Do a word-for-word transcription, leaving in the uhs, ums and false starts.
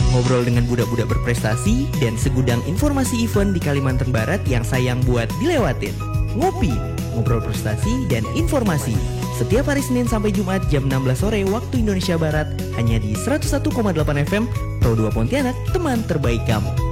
Ngobrol dengan budak-budak berprestasi dan segudang informasi event di Kalimantan Barat yang sayang buat dilewatin. Ngopi, ngobrol prestasi dan informasi. Setiap hari Senin sampai Jumat jam enam belas sore waktu Indonesia Barat hanya di seratus satu koma delapan F M Pro dua Pontianak, teman terbaik kamu.